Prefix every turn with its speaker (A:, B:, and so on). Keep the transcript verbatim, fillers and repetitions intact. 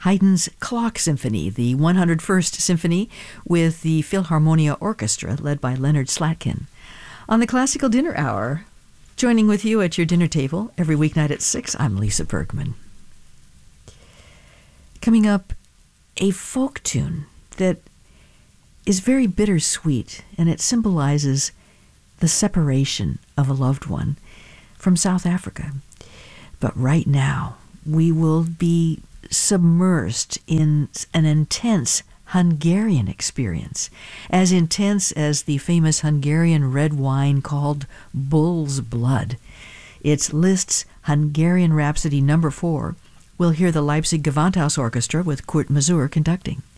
A: Haydn's Clock Symphony, the one hundred first Symphony with the Philharmonia Orchestra led by Leonard Slatkin. On the Classical Dinner Hour, joining with you at your dinner table every weeknight at six, I'm Lisa Bergman. Coming up, a folk tune that is very bittersweet, and it symbolizes the separation of a loved one from South Africa. But right now, we will be submersed in an intense Hungarian experience, as intense as the famous Hungarian red wine called Bull's Blood. It's Liszt's Hungarian Rhapsody number four. We'll hear the Leipzig Gewandhaus Orchestra with Kurt Masur conducting.